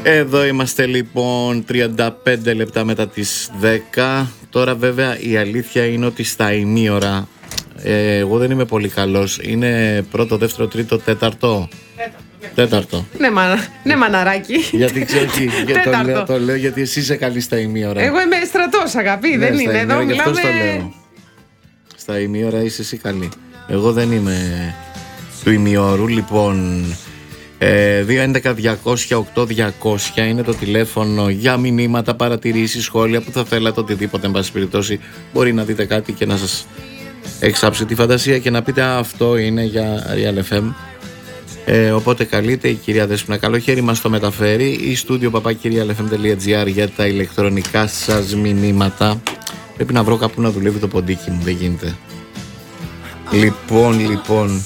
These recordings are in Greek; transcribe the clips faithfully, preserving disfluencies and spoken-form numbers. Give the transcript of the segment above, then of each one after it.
Εδώ είμαστε λοιπόν τριάντα πέντε λεπτά μετά τις δέκα. Τώρα βέβαια η αλήθεια είναι ότι στα ημίωρα ε, εγώ δεν είμαι πολύ καλός. Είναι πρώτο, δεύτερο, τρίτο, τέταρτο. Τέταρτο. Ναι, μανα, ναι μαναράκι. Γιατί ξέρω τι, για το, λέω, το λέω γιατί εσύ είσαι καλή στα ημίωρα. Εγώ είμαι στρατός, αγάπη, ναι, δεν είναι εδώ, μιλάμε. Αυτό το λέω. Στα ημίωρα είσαι εσύ καλή. Εγώ δεν είμαι του ημιώρου. Λοιπόν, ε, δύο έντεκα διακόσια οκτώ διακόσια είναι το τηλέφωνο για μηνύματα, παρατηρήσεις, σχόλια που θα θέλατε, οτιδήποτε. Εν πάση περιπτώσει, μπορεί να δείτε κάτι και να σας εξάψει τη φαντασία και να πείτε αυτό είναι για Real εφ εμ. Ε, οπότε καλείτε η κυρία Δέσποινα Καλοχέρη, μας το μεταφέρει, ή στούντιο παπάκι real f m τελεία g r για τα ηλεκτρονικά σας μηνύματα. Πρέπει να βρω κάπου να δουλεύει το ποντίκι μου, δεν γίνεται. Λοιπόν, λοιπόν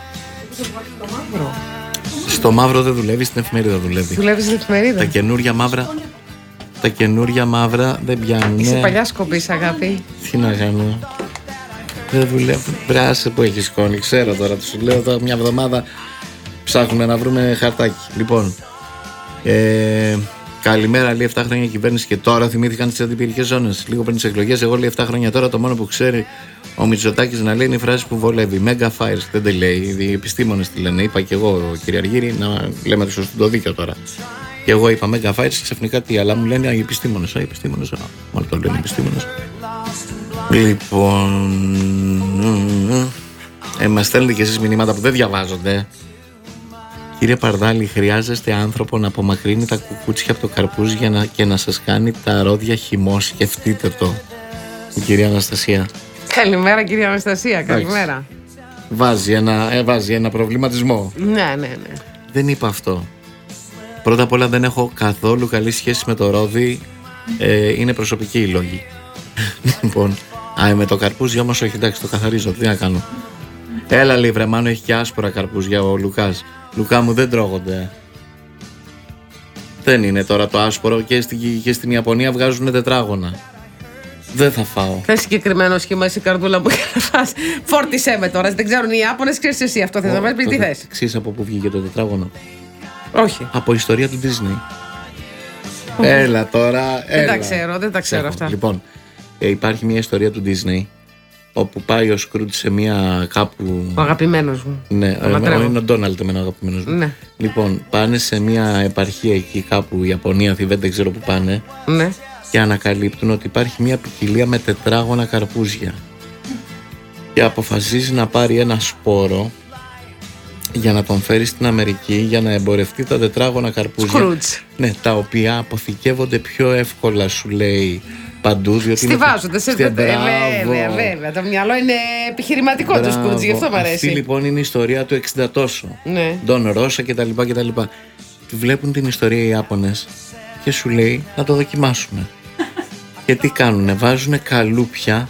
στο μαύρο δεν δουλεύει, στην εφημερίδα δουλεύει. Δουλεύει στην εφημερίδα. Τα καινούρια μαύρα Τα καινούρια μαύρα δεν πιάνουν. Είσαι παλιά σκοπής, αγάπη. Τι να κάνω, δεν δουλεύουν. Μπράσε που έχει σκόνη, ξέρω τώρα, του λέω εδώ μια εβδομάδα ψάχνουμε να βρούμε χαρτάκι. Λοιπόν, ε, καλημέρα, λέει επτά χρόνια κυβέρνηση και τώρα θυμήθηκαν τις αντιπυρικές ζώνες. Λίγο πριν τις εκλογές, εγώ λέει επτά χρόνια τώρα το μόνο που ξέρει ο Μητσοτάκης να λέει είναι η φράση που βολεύει. Mega fires, δεν τη λέει. Οι επιστήμονες τη λένε. Είπα και εγώ, κύριε Αργύρη, να λέμε το σωστό το δίκαιο τώρα. Και εγώ είπα Mega fires, ξαφνικά τι, αλλά μου λένε οι επιστήμονες. Οι επιστήμονες, μόνο το λένε οι επιστήμονες. Λοιπόν, ε, μας στέλνετε και εσείς μηνύματα που δεν διαβάζονται. Κύριε Παρδάλη, χρειάζεστε άνθρωπο να απομακρύνει τα κουκούτσια από το καρπούζι για να, και να σας κάνει τα ρόδια χυμό. Σκεφτείτε το. Η κυρία Αναστασία. Καλημέρα, κυρία Αναστασία, καλημέρα. Βάζει ένα, ε, βάζει ένα προβληματισμό. Ναι, ναι, ναι. Δεν είπα αυτό. Πρώτα απ' όλα δεν έχω καθόλου καλή σχέση με το ρόδι. Ε, είναι προσωπική η λόγη. Λοιπόν, α, με το καρπούζι όμως όχι, εντάξει, το καθαρίζω. Τι να κάνω. Έλα, λέει βρεμάνο, έχει και άσπρα καρπούζια ο Λουκάς. Λουκά μου, δεν τρώγονται. Δεν είναι τώρα το άσπρο και στην, και στην Ιαπωνία βγάζουν τετράγωνα. Δεν θα φάω. Θες συγκεκριμένο σχήμα, εσύ καρδούλα μου, φόρτισέ με τώρα. Δεν ξέρουν οι Ιάπωνες, ξέρεις εσύ αυτό. Θες να μας πεις τι θες. Ξέρεις από πού βγήκε το τετράγωνο? Όχι. Από ιστορία του Disney. Όχι. Έλα τώρα. Έλα. Δεν τα ξέρω, δεν τα ξέρω Ξέχω. αυτά. Λοιπόν, ε, υπάρχει μια ιστορία του Disney όπου πάει ο Σκρούτ σε μια κάπου. Ο αγαπημένος μου. Ναι, ε, είναι ο Ντόναλντ εμένα ο αγαπημένος μου. Ναι. Λοιπόν, πάνε σε μια επαρχία εκεί κάπου, Ιαπωνία, Θιβέτ, δεν ξέρω που πάνε. Ναι. Και ανακαλύπτουν ότι υπάρχει μια ποικιλία με τετράγωνα καρπούζια. Και αποφασίζει να πάρει ένα σπόρο για να τον φέρει στην Αμερική για να εμπορευτεί τα τετράγωνα καρπούζια. Σκρούτς. Ναι, τα οποία αποθηκεύονται πιο εύκολα, σου λέει, παντού. Στιβάζονται σε βέβαια, βέβαια, βέβαια. Το μυαλό είναι επιχειρηματικό το Σκρούτς, γι' αυτό μου αρέσει. Αυτή λοιπόν είναι η ιστορία του εξήντα τόσο. Ναι. Ντόν Ρώσα κτλ. κτλ. Βλέπουν την ιστορία οι Ιάπωνες και σου λέει να το δοκιμάσουμε. Και τι κάνουνε, βάζουνε καλούπια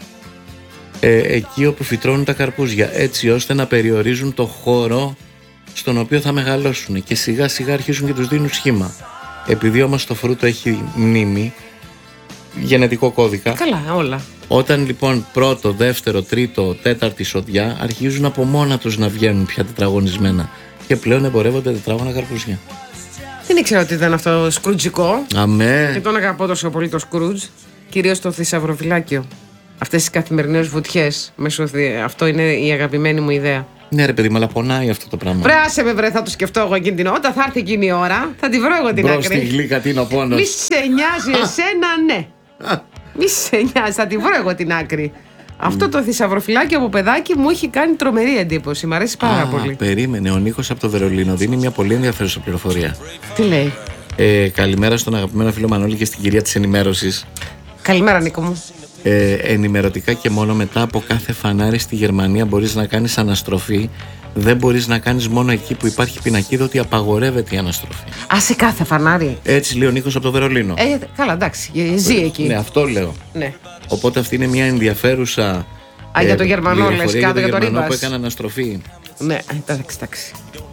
ε, εκεί όπου φυτρώνουν τα καρπούζια, έτσι ώστε να περιορίζουν το χώρο στον οποίο θα μεγαλώσουν και σιγά σιγά αρχίζουν και τους δίνουν σχήμα. Επειδή όμως το φρούτο έχει μνήμη, γενετικό κώδικα. Καλά, όλα. Όταν λοιπόν πρώτο, δεύτερο, τρίτο, τέταρτη σοδιά αρχίζουν από μόνα τους να βγαίνουν πια τετραγωνισμένα και πλέον εμπορεύονται τετράγωνα καρπούζια. Δεν ήξερα ότι ήταν αυτό σκρουτζικό. Αμέ. Και τον αγαπώ τόσο πολύ το Σκρούτζ. Κυρίως το θησαυροφυλάκιο. Αυτές τις καθημερινές βουτιές. Αυτό είναι η αγαπημένη μου ιδέα. Ναι, ρε παιδί, μου, αλλά πονάει αυτό το πράγμα. Βρε, άσε με, βρε, θα το σκεφτώ εγώ εκείνη την ώρα. Όταν θα έρθει εκείνη η ώρα, θα τη βρω εγώ την Μπρος άκρη. στη γλύκα, τι είναι ο πόνος. Μη σε νοιάζει εσένα, ναι. Μη σε νοιάζει, θα τη βρω εγώ την άκρη. Αυτό το θησαυροφυλάκιο από παιδάκι μου έχει κάνει τρομερή εντύπωση. Μ' αρέσει πάρα Α, πολύ. Περίμενε, ο Νίκος από το Βερολίνο δίνει μια πολύ ενδιαφέρουσα πληροφορία. Τι λέει? Ε, καλημέρα στον αγαπημένο φίλο Μανώλη και στην κυρία της ενημέρωσης. Καλημέρα, Νίκο μου. Ε, ενημερωτικά και μόνο μετά από κάθε φανάρι στη Γερμανία μπορείς να κάνεις αναστροφή. Δεν μπορείς να κάνεις μόνο εκεί που υπάρχει πινακίδα ότι απαγορεύεται η αναστροφή. Α, σε κάθε φανάρι. Έτσι λέει ο Νίκος από το Βερολίνο. Ε, καλά, εντάξει, ζει εκεί. Ναι, αυτό λέω. Ναι. Οπότε αυτή είναι μια ενδιαφέρουσα. Α, ε, για το Γερμανό λες, κάτω για το Ρίμπας που έκανε αναστροφή. Ναι, εντάξει, εντάξει.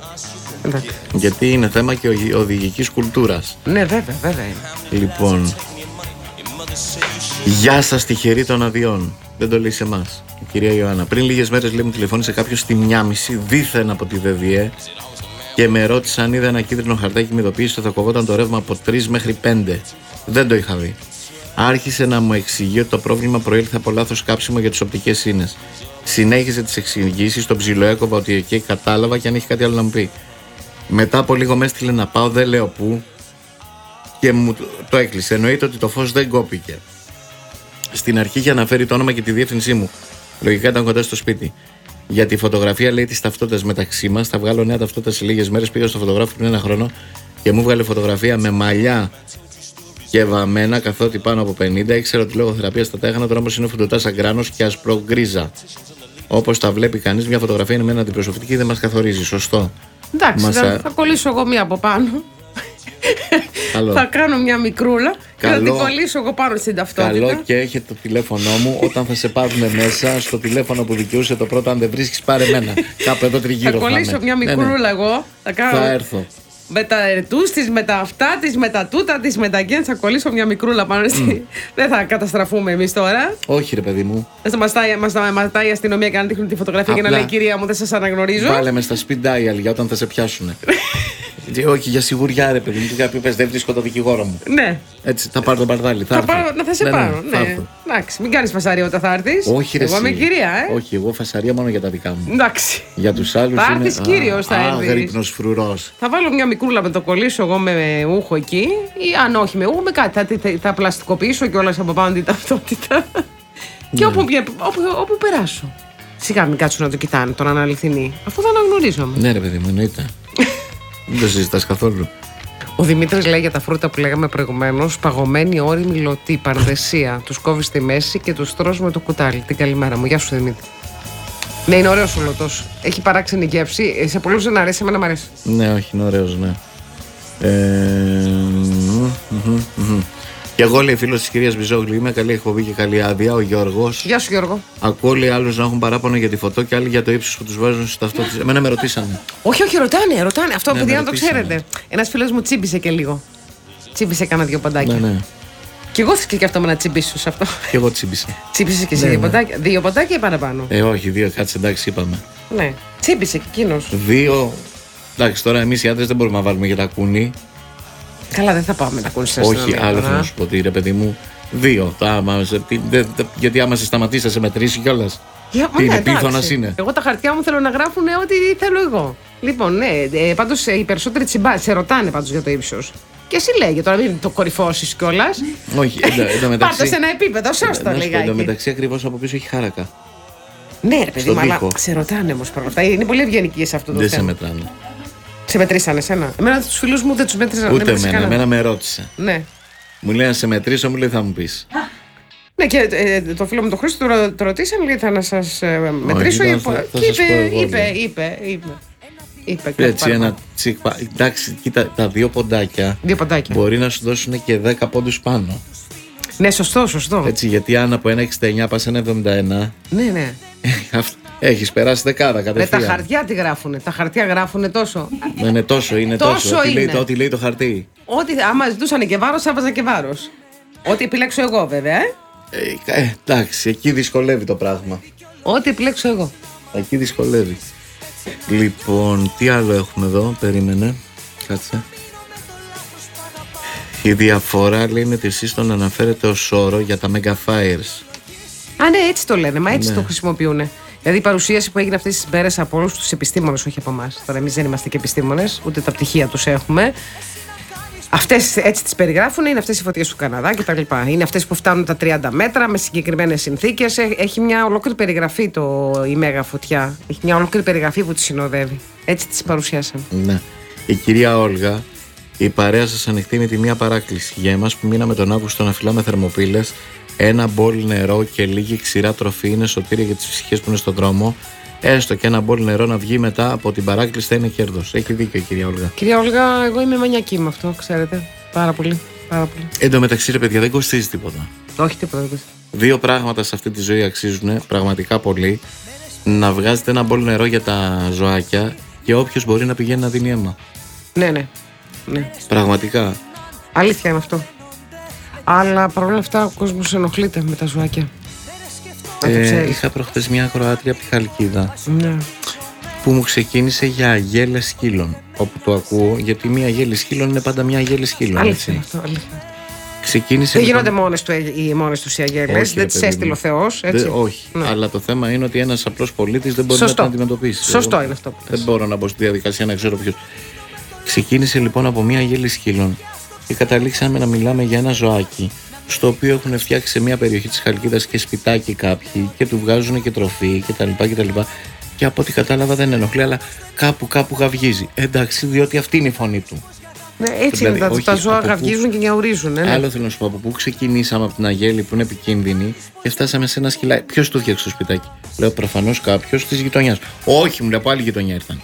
Γιατί είναι θέμα και οδηγικής κουλτούρας. Ναι, βέβαια, βέβαια. Λοιπόν, γεια σας τυχεροί των αδειών. Δεν το λέει σε εμάς η κυρία Ιωάννα. Πριν λίγες μέρες λέει μου τηλεφώνησε κάποιος στη μία μισή δίθεν από τη ΔΔΕ και με ρώτησε αν είδα ένα κίτρινο χαρτάκι με ειδοποίηση ότι θα κοβόταν το ρεύμα από τρεις μέχρι πέντε. Δεν το είχα δει. Άρχισε να μου εξηγεί ότι το πρόβλημα προήλθε από λάθος κάψιμο για τις οπτικές σύνες. Συνέχισε τις εξηγήσεις, τον ψιλοέκοβα ότι εκεί κατάλαβα και αν έχει κάτι άλλο να μου πει. Μετά από λίγο με έστειλε να πάω, δεν λέω πού, και μου το έκλεισε. Εννοείται ότι το φως δεν κόπηκε. Στην αρχή είχε αναφέρει το όνομα και τη διεύθυνσή μου. Λογικά ήταν κοντά στο σπίτι. Για τη φωτογραφία, λέει, τη ταυτότητα μεταξύ μας. Θα βγάλω νέα ταυτότητα σε λίγες μέρες. Πήγα στο φωτογράφο πριν ένα χρόνο και μου βγάλε φωτογραφία με μαλλιά και βαμμένα, καθότι πάνω από πενήντα. Ήξερα ότι λόγω θεραπείας θα τα έχανα, τώρα όμως είναι φουντωτά σαν γκράνος και ασπρό-γκρίζα. Όπως τα βλέπει κανείς, μια φωτογραφία είναι με ένα αντιπροσωπευτική και δεν μας καθορίζει. Σωστό. Εντάξει, Μας... θα, θα κολλήσω εγώ μία από πάνω. Θα κάνω μια μικρούλα Καλό. και θα την κολλήσω εγώ πάνω στην ταυτότητα. Καλό, και έχει το τηλέφωνό μου. Όταν θα σε πάρουν μέσα, στο τηλέφωνο που δικαιούσε το πρώτο, αν δεν βρίσκεις, πάρε εμένα. Κάπου εδώ τριγύρω. Θα κολλήσω μια μικρούλα ναι, ναι. εγώ. Θα, κάνω... θα έρθω. Με τα ερτούς της, με τα αυτά της, με τα τούτα της, με τα γκέντ, θα κολλήσω μια μικρούλα πάνω στη. Mm. Δεν θα καταστραφούμε εμείς τώρα. Όχι, ρε παιδί μου. Δεν μας ματάει η αστυνομία και να δείχνουν τη φωτογραφία Απλά... και να λέει κυρία μου, δεν σας αναγνωρίζω. Βάλε με στα speed dial για όταν θα σε πιάσουνε. Όχι, για σιγουριά, ρε παιδί μου. Και κάποιοι πες δεν βρίσκω το δικηγόρο μου. Ναι. Έτσι, θα πάρω τον παρδάλι. Θα, θα, πάρω, να θα σε ναι, πάρω. Ναι, ναι. Εντάξει, μην κάνεις φασαρία όταν θα έρθεις. Όχι, ρε. Εγώ είμαι κυρία, ε. Όχι, εγώ φασαρία μόνο για τα δικά μου. Εντάξει. Για τους άλλους. Θα έρθεις κύριος, θα έρθεις. Αγρύπνος φρουρός. Θα βάλω μια μικρούλα με το κολλήσω εγώ με ούχο εκεί. Ή αν όχι με ούχο, με κάτι. Θα, θα, θα πλαστικοποιήσω κιόλας από πάνω την ταυτότητα. Και όπου, όπου, όπου περάσω. Σιγά μην κάτσουν να το κοιτάνε τον αναληθινή. Αυτό θα αναγνωρίζομαι. Ναι, ρε παιδί μου, εννοείται. Δεν το συζητάς καθόλου. Ο Δημήτρης λέει για τα φρούτα που λέγαμε προηγουμένως: παγωμένη, όρημη, λωτή, παρδεσία. Τους κόβεις στη μέση και τους τρως με το κουτάλι. Την καλημέρα μου. Γεια σου, Δημήτρη. Ναι, είναι ωραίος ο λωτός. Έχει παράξενη γεύση. Σε πολλούς δεν αρέσει, εμένα μου αρέσει. Ναι, όχι, είναι ωραίος, ναι. Ε... Και εγώ, λέει, φίλος της κυρίας Μπιζόγλου, είμαι, καλή εκπομπή και καλή άδεια. Ο Γιώργος. Γεια σου, Γιώργο. Ακούω, λέει, άλλους να έχουν παράπονο για τη φωτό και άλλοι για το ύψος που τους βάζουν στις ταυτότητες. Εμένα με ρωτήσανε. Όχι, όχι, ρωτάνε, ρωτάνε. Αυτό ναι, παιδιά να το ξέρετε. Ένας φίλος μου τσίμπησε και λίγο. Τσίμπησε κανένα δυο ποντάκια. Ναι, ναι. Και εγώ θυκε και αυτό με να τσιμπήσω σε αυτό. Και εγώ τσίμπησα. Τσίμπησε και εσύ ναι, δύο ναι. ποντάκια. Δύο ποντάκια ή παραπάνω. Ε, όχι, δύο, κάτσε, εντάξει, είπαμε. Ναι, τσίμπησε και εκείνος. Δύο. Εντάξει, τώρα εμείς οι άντρες δεν μπορούμε να βάλουμε για τα κούνη. Καλά, δεν θα πάμε να ακούσει. Όχι, άλλο θέλω να σου πω ότι ρε παιδί μου. Δύο. Το άμα, τι, δε, δε, γιατί άμα σε σταματήσει, θα σε μετρήσει κιόλας. Τι είναι, πίθωνας είναι. Εγώ τα χαρτιά μου θέλω να γράφουν ό,τι θέλω εγώ. Λοιπόν, ναι, ε, πάντως οι περισσότεροι τσιμπά, σε ρωτάνε πάντως για το ύψος. Και εσύ λέγε τώρα, μην το κορυφώσεις κιόλας. Όχι, εν μεταξύ. Πάτε σε ένα επίπεδο, σωστό λέγα. Εν τω μεταξύ, ακριβώς από πίσω έχει χάρακα. Ναι, ρε παιδί μου, αλλά σε ρωτάνε όμως πράγματα. Είναι πολύ ευγενικοί σε αυτό το δεν θέμα. Δεν σε μετράνε. Σε μετρήσανε εσένα. Εμένα τους φίλους μου δεν τους μέτρησαν. Ούτε εμένα, εμένα με ρώτησε. Ναι. Μου λέει να σε μετρήσω, μου λέει θα μου πεις. Ναι, και ε, το φίλο μου το Χρήστο το, το ρωτήσαμε, λέει θα να σας ε, μετρήσω. Όχι, ή, θα, θα και είπε, εγώ, είπε, είπε, είπε, είπε. Έτσι, ένα τσικ. Εντάξει, κοίτα, τα δύο ποντάκια, δύο ποντάκια μπορεί να σου δώσουν και δέκα πόντους πάνω. Ναι, σωστό, σωστό. Έτσι, γιατί αν από ένα εξήντα εννιά πας ένα εβδομήντα ένα. Ναι, ναι. Έχεις περάσει δεκάδα κατευθείαν. Με τα χαρτιά τι γράφουνε. Τα χαρτιά γράφουνε τόσο. Ναι, ναι, τόσο είναι τόσο. τόσο. Ό,τι, λέει, ό,τι λέει το χαρτί. Ό,τι άμα ζητούσαν και βάρος, έβαζα και βάρος. Ό,τι επιλέξω εγώ, βέβαια. Ε? Ε, ε, εντάξει, εκεί δυσκολεύει το πράγμα. Ό,τι επιλέξω εγώ. Εκεί δυσκολεύει. Λοιπόν, τι άλλο έχουμε εδώ, περίμενε. Κάτσε. Η διαφορά λέει είναι ότι εσείς τον αναφέρετε ως όρο για τα Megafires. Α, ναι, έτσι το λένε, μα έτσι ναι. το χρησιμοποιούν. Δηλαδή η παρουσίαση που έγινε αυτές τις μέρες από όλους τους επιστήμονες, όχι από εμάς. Τώρα εμείς δεν είμαστε και επιστήμονες, ούτε τα πτυχία τους έχουμε. Αυτές έτσι τις περιγράφουν, είναι αυτές οι φωτιές του Καναδά κτλ. Είναι αυτές που φτάνουν τα τριάντα μέτρα με συγκεκριμένες συνθήκες. Έχει μια ολόκληρη περιγραφή το, η μέγα φωτιά. Έχει μια ολόκληρη περιγραφή που τη συνοδεύει. Έτσι τις παρουσιάσαμε. Ναι. Η κυρία Όλγα, η παρέα σας ανοιχτή είναι τη μία παράκληση για εμάς που μείναμε τον Αύγουστο να φυλάμε θερμοπύλες. Ένα μπολ νερό και λίγη ξηρά τροφή είναι σωτήρια για τις ψυχές που είναι στον δρόμο. Έστω και ένα μπολ νερό να βγει μετά από την παράκληση θα είναι κέρδος. Έχει δίκιο η κυρία Όλγα. Κυρία Όλγα, εγώ είμαι μανιακή με αυτό, ξέρετε. Πάρα πολύ. Πάρα πολύ. Εν τω μεταξύ, ρε παιδιά, δεν κοστίζει τίποτα. Όχι, τίποτα δεν κοστίζει. Δύο πράγματα σε αυτή τη ζωή αξίζουν πραγματικά πολύ. Να βγάζετε ένα μπολ νερό για τα ζωάκια και όποιος μπορεί να πηγαίνει να δίνει αίμα. Ναι, ναι. ναι. Πραγματικά. Αλήθεια είναι αυτό. Αλλά παρόλα αυτά ο κόσμος ενοχλείται με τα ζωάκια. Ε, είχα προχθές μια ακροάτρια από τη Χαλκίδα ναι. που μου ξεκίνησε για αγέλες σκύλων. Όπου το ακούω, γιατί μια αγέλη σκύλων είναι πάντα μια αγέλη σκύλων. Αλήθεια είναι αυτό, αλήθεια. Ξεκίνησε δεν λοιπόν... γίνονται μόνες, του, οι, μόνες τους οι αγέλες, δεν τις έστειλε ο Θεός. Έτσι. Δε, όχι, ναι. Αλλά το θέμα είναι ότι ένας απλός πολίτης δεν μπορεί Σωστό. να την αντιμετωπίσει. Σωστό Εγώ, είναι αυτό που δεν μπορώ να μπω στη διαδικασία να ξέρω ποιος. Ξεκίνησε λοιπόν από μια αγέλη σκύλων και καταλήξαμε να μιλάμε για ένα ζωάκι, στο οποίο έχουν φτιάξει σε μια περιοχή της Χαλκίδας και σπιτάκι κάποιοι και του βγάζουν και τροφή κτλ. Και, και από ό,τι κατάλαβα δεν ενοχλεί, αλλά κάπου κάπου γαυγίζει. Εντάξει, διότι αυτή είναι η φωνή του. Ναι, έτσι δηλαδή, είναι. Τα, τα ζώα γαυγίζουν και νιαουρίζουν. Ναι. Άλλο θέλω να σου πω, από πού ξεκινήσαμε από την αγέλη που είναι επικίνδυνη και φτάσαμε σε ένα σκυλάκι. Ποιος του φτιάξε το σπιτάκι? Λέω προφανώς κάποιος της γειτονιάς. Όχι, μου λέει από άλλη γειτονιά ήρθαν.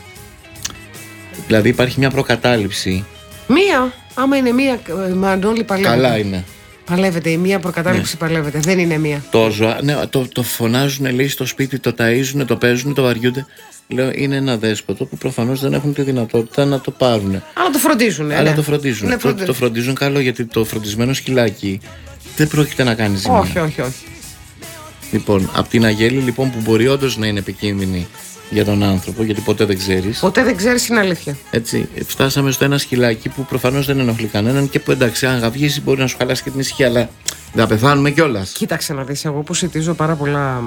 Δηλαδή υπάρχει μια προκατάληψη. Μία, άμα είναι μία, Μανώλη, παλεύεται. Καλά είναι. Παλεύεται, η μία προκατάληψη ναι. παλεύεται, δεν είναι μία. Το ζωά, ναι, το, το φωνάζουν, λέει στο σπίτι, το ταΐζουν, το παίζουν, το βαριούνται. Λέω είναι ένα δέσποτο που προφανώς δεν έχουν τη δυνατότητα να το πάρουν. Αλλά το φροντίζουν, ε, Αλλά ναι. το φροντίζουν. Ναι, το, το φροντίζουν καλό, γιατί το φροντισμένο σκυλάκι δεν πρόκειται να κάνει ζημιά. Όχι, όχι, όχι. Λοιπόν, από την αγέλη λοιπόν που μπορεί όντως να είναι επικίνδυνη για τον άνθρωπο, γιατί ποτέ δεν ξέρεις. Ποτέ δεν ξέρεις, είναι αλήθεια. Έτσι, φτάσαμε στο ένα σκυλάκι που προφανώς δεν ενοχλεί κανέναν και που εντάξει, αν γαυγίσει μπορεί να σου χαλάσει και την ησυχία, αλλά δεν πεθάνουμε κιόλας. Κοίταξε να δεις, εγώ που συζητήσω πάρα πολλά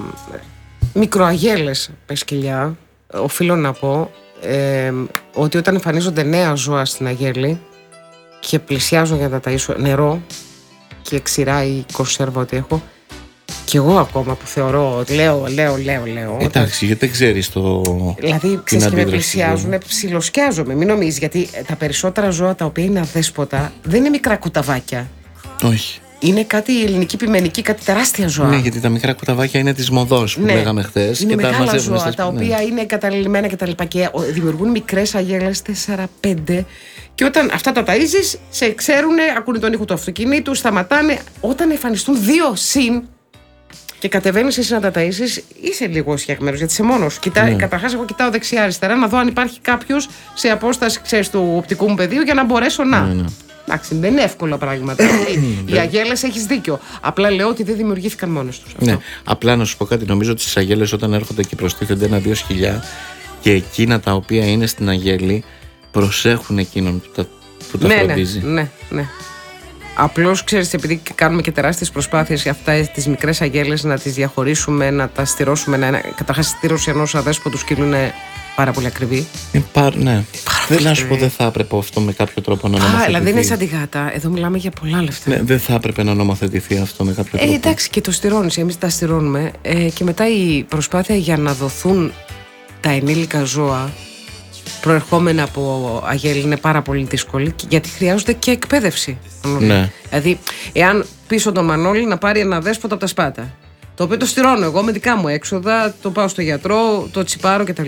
μικροαγέλες με σκυλιά, οφείλω να πω ε, ότι όταν εμφανίζονται νέα ζώα στην αγέλη και πλησιάζουν για να τα ταΐσω, νερό και ξηρά ή κονσέρβα ό,τι έχω, και εγώ ακόμα που θεωρώ, λέω, λέω, λέω, λέω. Εντάξει, γιατί δεν ξέρεις το. Δηλαδή, ξέρεις, και με πλησιάζουν, ψιλοσκιάζομαι. Μην νομίζεις, γιατί τα περισσότερα ζώα τα οποία είναι αδέσποτα δεν είναι μικρά κουταβάκια. Όχι. Είναι κάτι ελληνική πειμενική, κάτι τεράστια ζώα. Ναι, γιατί τα μικρά κουταβάκια είναι της μοδός που ναι. λέγαμε χθες. Είναι και μεγάλα τα ζώα, στα... τα οποία ναι. είναι εγκαταλελειμμένα κτλ. Και, και δημιουργούν μικρές αγέλες τέσσερα πέντε. Και όταν αυτά τα ταΐζεις, σε ξέρουν, ακούνε τον ήχο του αυτοκινήτου, σταματάνε. Όταν εμφανιστούν δύο συν και κατεβαίνεις εσύ να τα ταΐσεις, είσαι λίγο σκιαγμένος, γιατί είσαι μόνος. Ναι. Καταρχάς, εγώ κοιτάω δεξιά-αριστερά να δω αν υπάρχει κάποιος σε απόσταση, ξέρεις, του οπτικού μου πεδίου για να μπορέσω να. Ναι, ναι. Εντάξει, δεν είναι εύκολα πράγματα. Οι αγέλες έχεις δίκιο. Απλά λέω ότι δεν δημιουργήθηκαν μόνες τους. Ναι. Απλά να σου πω κάτι. Νομίζω ότι στις αγέλες όταν έρχονται και προστίθενται ένα-δύο σκυλιά και εκείνα τα οποία είναι στην αγέλη προσέχουν εκείνον που τα, που τα ναι, φροντίζει. Ναι, ναι, ναι. Απλώς ξέρεις, επειδή κάνουμε και τεράστιες προσπάθειες για αυτά τις μικρές αγέλες να τις διαχωρίσουμε, να τα στηρώσουμε. Να... Καταρχάς, η στήρωση ενός αδέσποτου σκύλου είναι πάρα πολύ ακριβή. Ε, πα, ναι. Δεν να σου πω, δεν θα έπρεπε αυτό με κάποιο τρόπο να νομοθετηθεί. Α, δηλαδή είναι σαν τη γάτα. Εδώ μιλάμε για πολλά λεφτά. Ναι, δεν θα έπρεπε να νομοθετηθεί αυτό με κάποιο τρόπο. Ε, εντάξει, και το στηρώνεις. Εμείς τα στηρώνουμε. Ε, και μετά η προσπάθεια για να δοθούν τα ενήλικα ζώα προερχόμενα από αγέλη είναι πάρα πολύ δύσκολη, γιατί χρειάζονται και εκπαίδευση. Ναι. Δηλαδή, εάν πείσω τον Μανώλη να πάρει ένα δέσποτο από τα Σπάτα, το οποίο το στηρώνω εγώ με δικά μου έξοδα, το πάω στο γιατρό, το τσιπάρω κτλ.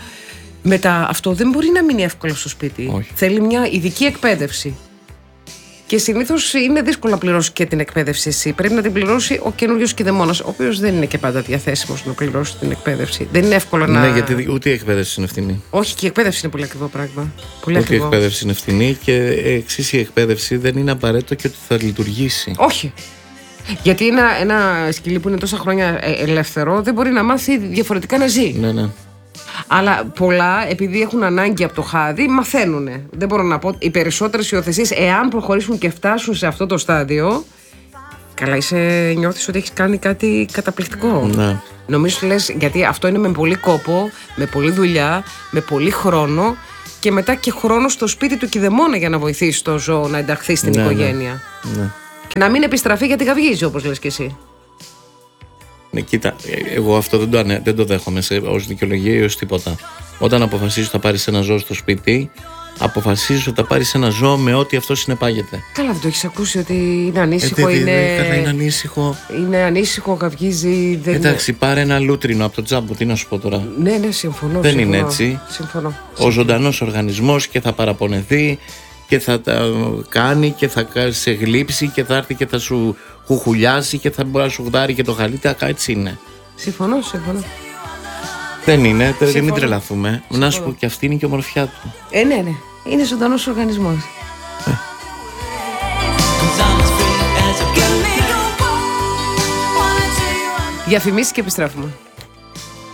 Μετά αυτό δεν μπορεί να μείνει εύκολα στο σπίτι. Όχι. Θέλει μια ειδική εκπαίδευση. Και συνήθως είναι δύσκολο να πληρώσει και την εκπαίδευση εσύ. Πρέπει να την πληρώσει ο καινούριος κηδεμόνας, ο οποίος δεν είναι και πάντα διαθέσιμος να πληρώσει την εκπαίδευση. Δεν είναι εύκολο να. Ναι, γιατί ούτε η εκπαίδευση είναι ευθυνή. Όχι, και η εκπαίδευση είναι πολύ ακριβό πράγμα. Πολύ ούτε ακριβό. η εκπαίδευση είναι ευθυνή και εξής η εκπαίδευση δεν είναι απαραίτητο και ότι θα λειτουργήσει. Όχι. Γιατί ένα, ένα σκυλί που είναι τόσα χρόνια ελεύθερο δεν μπορεί να μάθει διαφορετικά να ζει. Ναι, ναι. Αλλά πολλά, επειδή έχουν ανάγκη από το χάδι, μαθαίνουν. Δεν μπορώ να πω. Οι περισσότερες υιοθεσίες, εάν προχωρήσουν και φτάσουν σε αυτό το στάδιο, καλά, είσαι, νιώθεις ότι έχεις κάνει κάτι καταπληκτικό. Ναι. Νομίζω λες, γιατί αυτό είναι με πολύ κόπο, με πολλή δουλειά, με πολύ χρόνο και μετά και χρόνο στο σπίτι του κηδεμόνα για να βοηθήσει το ζώο να ενταχθεί στην ναι, οικογένεια. Ναι. Ναι. Και να μην επιστραφεί γιατί γαυγίζει, όπως λες και εσύ. Ναι, κοίτα, εγώ αυτό δεν το, ανε, δεν το δέχομαι σε, ως δικαιολογία ή ως τίποτα. Όταν αποφασίζεις να πάρεις ένα ζώο στο σπίτι, αποφασίζεις ότι θα πάρεις ένα ζώο με ό,τι αυτό συνεπάγεται. Καλά, δεν το έχεις ακούσει ότι είναι ανήσυχο, ε, δε, δε, είναι... Καλά, είναι ανήσυχο. Είναι ανήσυχο, γαυγίζει. Δεν Εντάξει, είναι... πάρε ένα λούτρινο από το τζάμπο, τι να σου πω τώρα. Ναι, ναι, συμφωνώ. Δεν συμφωνώ, είναι έτσι. Συμφωνώ. Ο ζωντανός οργανισμός και θα παραπονεθεί και θα τα κάνει και θα σε γλύψει και θα έρθει και θα σου χουχουλιάσει και θα μπορεί να σου γδάρει και το γαλίτα. Έτσι είναι. Συμφωνώ, συμφωνώ. Δεν είναι, δεν μην τρελαθούμε. Συμφωνώ. Να σου πω, και αυτή είναι και η ομορφιά του. Ε, ναι, ναι. Είναι ζωντανός οργανισμός. Ε. Διαφημίσεις και επιστρέφουμε.